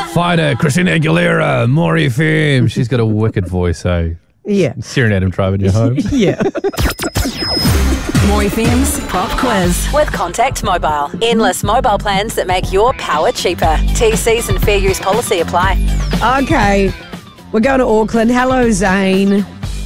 Fighter, Christina Aguilera, Maury FM. She's got a wicked voice, eh? Yeah. Staring at him driving you home. Yeah. More FM's Pop Quiz with Contact Mobile. Endless mobile plans that make your power cheaper. TCs and fair use policy apply. Okay. We're going to Auckland. Hello, Zane.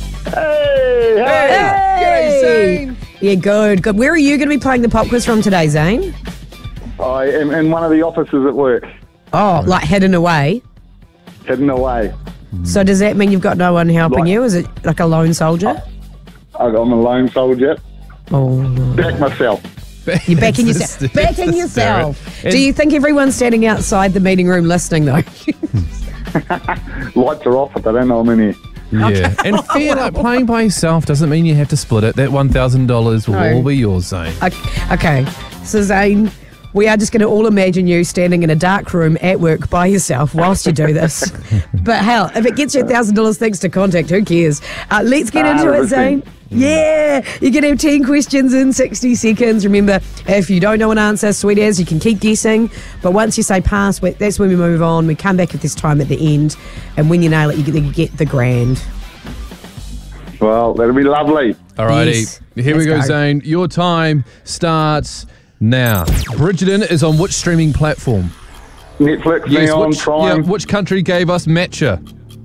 G'day, Zane. Yeah, good. Where are you going to be playing the Pop Quiz from today, Zane? I am in one of the offices at work, Oh, like hidden away. hidden away. So does that mean you've got no one helping Like- you? Is it like a lone soldier? I'm a lone soldier. Oh, Back myself. you're backing It's yourself. the- Backing it's the yourself. spirit. Do you think everyone's standing outside the meeting room listening, though? Lights are off, but they don't know I'm in here. Yeah. And fair, like playing by yourself doesn't mean you have to split it. That $1,000 will all be yours, Zane. Okay, so Zane, we are just going to all imagine you standing in a dark room at work by yourself whilst you do this. But hell, if it gets you $1,000 thanks to Contact, who cares? Let's get into it, 100%. Zane. Yeah, you can have 10 questions in 60 seconds. Remember, if you don't know an answer, sweet as, you can keep guessing. But once you say pass, that's when we move on. We come back at this time at the end. And when you nail it, you get the grand. Well, that'll be lovely. Alrighty. Yes. Here we go, Let's go. Zane. Your time starts now. Bridgerton is on which streaming platform? Netflix, Neon, Prime, which country gave us Matcha?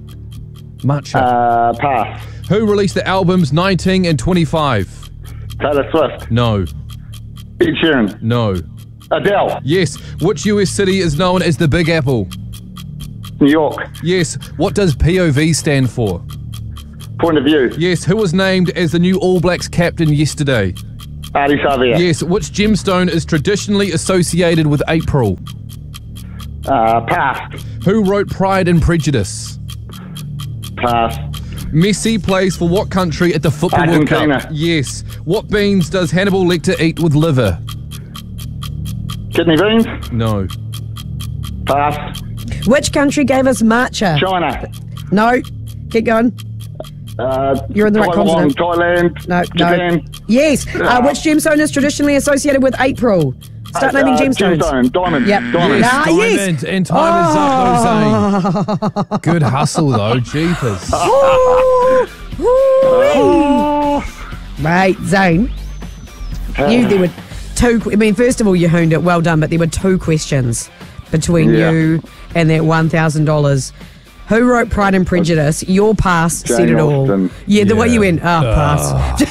pass. Who released the albums 19 and 25? Taylor Swift, No. Ed Sheeran, No. Adele, Yes. Which US city is known as the Big Apple? New York, Yes. What does POV stand for? Point of View, Yes. Who was named as the new All Blacks captain yesterday? Adi Xavier, Yes. Which gemstone is traditionally associated with April? pass. Who wrote Pride and Prejudice? Pass. Messi plays for what country at the Football World Cup? Argentina. Yes. What beans does Hannibal Lecter eat with liver? Kidney beans, No. pass. Which country gave us matcha? China, No. Keep going. You're in the right Taiwan, continent. Thailand, No. Japan. Yes. Which gemstone is traditionally associated with April? Start naming gemstones. Gemstone, diamond, Yep. diamond. Ah, yes. And time is up, though, Zane. Good hustle, though. Jeepers. Right, Zane. There were two. I mean, first of all, you honed it. Well done. But there were two questions between you and that $1,000. Who wrote Pride and Prejudice? Your pass said Jane it all. Austen. Yeah, the way Yeah. you went. Oh, pass.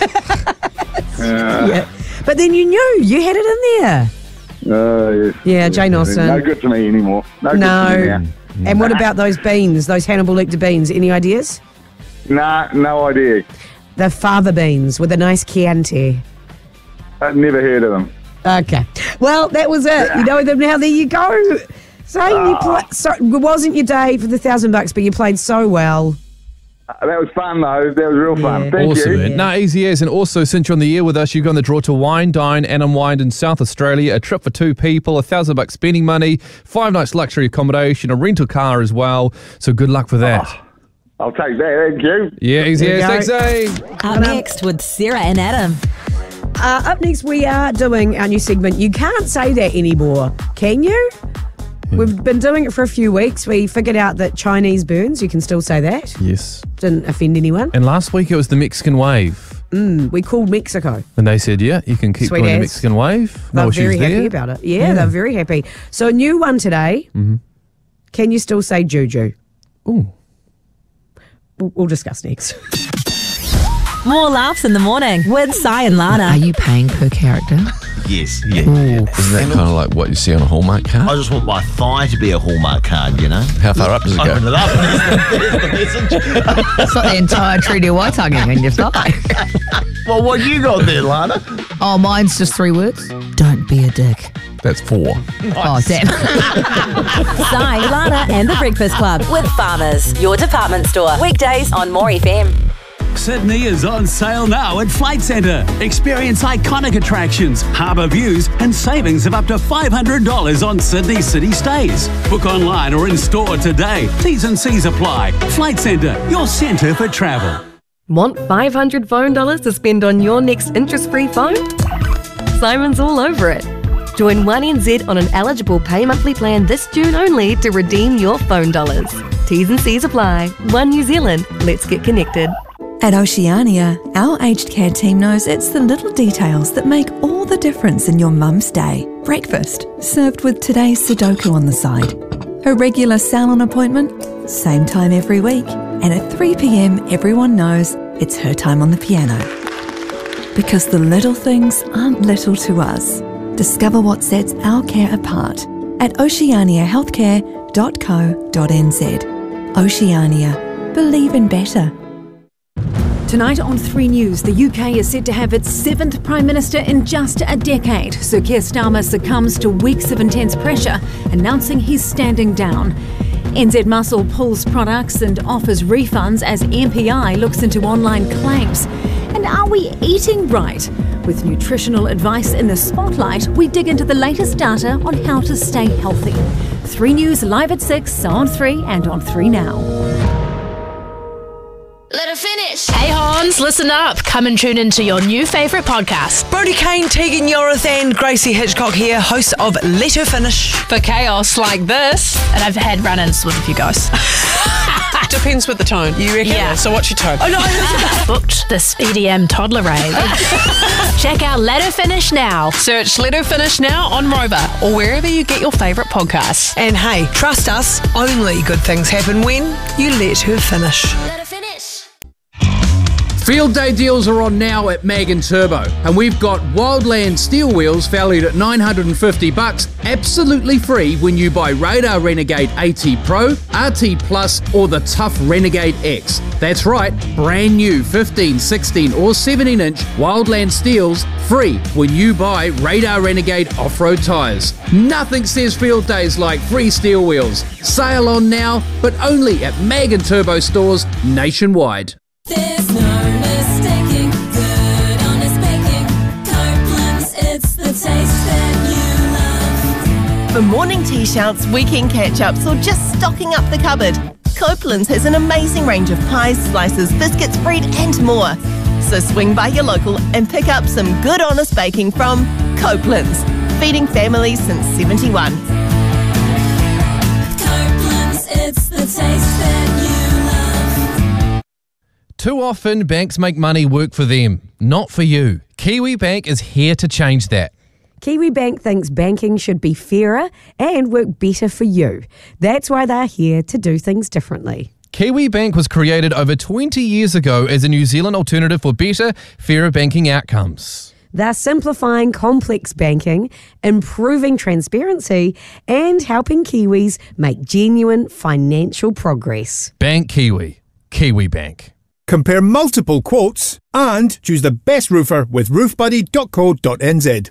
Yeah. But then you knew you had it in there. Yes. Yeah, Jane Austen. No good to me anymore. No. Good to me No. now. And what about those beans? Those Hannibal Lecter beans? Any ideas? Nah, no idea. The fava beans with a nice Chianti. I've never heard of them. Okay. Well, that was it. You know them now. There you go. Zane, so it wasn't your day for the $1,000, but you played so well. That was fun, though. That was real fun. Thank Awesome, you. man. No, easy as. And also, since you're on the air with us, you go on the draw to Wine, Dine and Unwind in South Australia. A trip for two people, $1,000 spending money, 5 nights luxury accommodation, a rental car as well. So good luck for that. I'll take that. Thank you. Yeah, easy There you as. go. Thanks, Zane. Up next with Sarah and Adam. Up next, we are doing our new segment. You can't say that anymore, can you? We've been doing it for a few weeks. We figured out that Chinese burns, you can still say that. Yes. Didn't offend anyone. And last week it was the Mexican wave. We called Mexico. And they said, yeah, you can keep Sweet doing the as. Mexican wave. They're No very issues happy there. about it. Yeah, they're very happy. So a new one today. Mm-hmm. Can you still say juju? Ooh. We'll discuss next. More laughs in the morning with Sai and Lana. Are you paying per character? Yes, yeah. Isn't that kind of like what you see on a Hallmark I card? just want my thigh to be a Hallmark card, you know? How far up does it Open go? it up. There's the message. It's like the entire Treaty Waitangi in your thigh. Well, what you got there, Lana? Oh, mine's just 3 words. Don't be a dick. That's 4. Oh, damn. Sai, Lana and the Breakfast Club with Farmers, your department store. Weekdays on More FM. Sydney is on sale now at Flight Centre. Experience iconic attractions, harbour views, and savings of up to $500 on Sydney city stays. Book online or in store today. T's and C's apply. Flight Centre, your centre for travel. Want 500 phone dollars to spend on your next interest-free phone? Simon's all over it. Join 1NZ on an eligible pay monthly plan this June only to redeem your phone dollars. T's and C's apply. One New Zealand. Let's get connected. At Oceania, our aged care team knows it's the little details that make all the difference in your mum's day. Breakfast, served with today's Sudoku on the side. Her regular salon appointment, same time every week. And at 3 p.m, everyone knows it's her time on the piano. Because the little things aren't little to us. Discover what sets our care apart at oceaniahealthcare.co.nz. Oceania. Believe in better. Tonight on 3 News, the UK is said to have its 7th Prime Minister in just a decade. Sir Keir Starmer succumbs to weeks of intense pressure, announcing he's standing down. NZ Muscle pulls products and offers refunds as MPI looks into online claims. And are we eating right? With nutritional advice in the spotlight, we dig into the latest data on how to stay healthy. 3 News live at 6, on 3 and on 3 Now. Let her finish. Hey Hans, listen up. Come and tune into your new favourite podcast. Brodie Kane, Tegan Yorath and Gracie Hitchcock here, hosts of Let Her Finish. For chaos like this. And I've had run-ins with a few guys. Depends with the tone. You reckon? Yeah. So what's your tone? Oh no, booked this EDM toddler rave. Check out Let Her Finish now. Search Let Her Finish now on Rover or wherever you get your favourite podcasts. And hey, trust us, only good things happen when you let her finish. Let her finish. Field day deals are on now at Mag and Turbo, and we've got Wildland steel wheels valued at $950, absolutely free when you buy Radar Renegade AT Pro, RT Plus, or the Tough Renegade X. That's right, brand new 15, 16, or 17-inch Wildland steels free when you buy Radar Renegade off-road tyres. Nothing says field days like free steel wheels. Sale on now, but only at Mag and Turbo stores nationwide. There's no mistaking good honest baking. Copeland's, it's the taste that you love. For morning tea shouts, weekend catch-ups, or just stocking up the cupboard, Copeland's has an amazing range of pies, slices, biscuits, bread and more. So swing by your local and pick up some good honest baking from Copeland's, feeding families since 71. Copeland's, it's the taste that you love. Too often, banks make money work for them, not for you. Kiwi Bank is here to change that. Kiwi Bank thinks banking should be fairer and work better for you. That's why they're here to do things differently. Kiwi Bank was created over 20 years ago as a New Zealand alternative for better, fairer banking outcomes. They're simplifying complex banking, improving transparency, and helping Kiwis make genuine financial progress. Bank Kiwi. Kiwi Bank. Compare multiple quotes and choose the best roofer with roofbuddy.co.nz.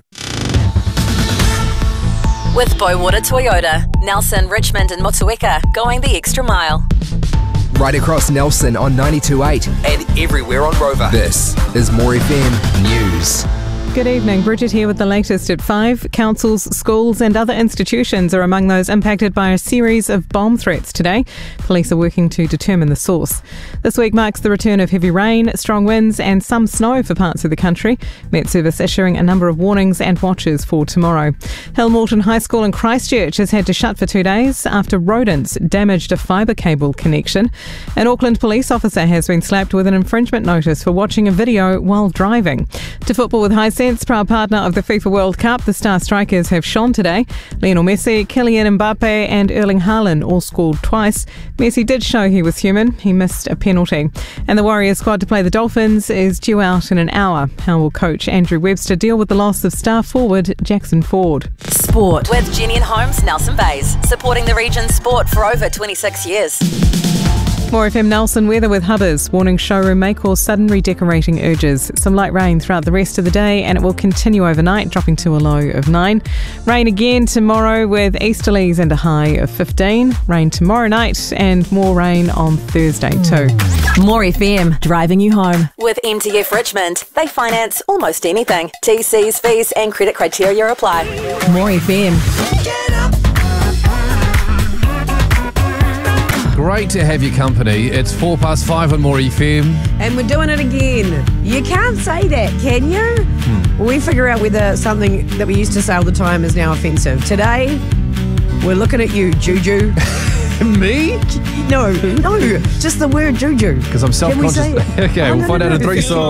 With Bowater Toyota, Nelson, Richmond and Motueka going the extra mile. Right across Nelson on 92.8 and everywhere on Rover. This is More FM News. Good evening. Bridget here with the latest at 5. Councils, schools and other institutions are among those impacted by a series of bomb threats today. Police are working to determine the source. This week marks the return of heavy rain, strong winds and some snow for parts of the country. Met Service issuing a number of warnings and watches for tomorrow. Hillmorton High School in Christchurch has had to shut for 2 days after rodents damaged a fibre cable connection. An Auckland police officer has been slapped with an infringement notice for watching a video while driving. To football with Hisense, proud partner of the FIFA World Cup, the star strikers have shone today. Lionel Messi, Kylian Mbappe and Erling Haaland all scored twice. Messi did show he was human. He missed a penalty. And the Warriors squad to play the Dolphins is due out in an hour. How will coach Andrew Webster deal with the loss of star forward Jackson Ford? Sport with Jenny and Holmes, Nelson Bays, supporting the region's sport for over 26 years. More FM Nelson weather with Hubbers. Warning showroom may cause sudden redecorating urges. Some light rain throughout the rest of the day and it will continue overnight, dropping to a low of 9. Rain again tomorrow with easterlies and a high of 15. Rain tomorrow night and more rain on Thursday too. More FM, driving you home. With MTF Richmond, they finance almost anything. TCs, fees and credit criteria apply. More FM. Great great to have your company. It's 5:04 on More FM. And we're doing it again. You can't say that, can you? We figure out whether something that we used to say all the time is now offensive. Today, we're looking at you, Juju. Me? No, just the word Juju. Because I'm self-conscious. Can we say it? Okay, we'll find out in 3 songs.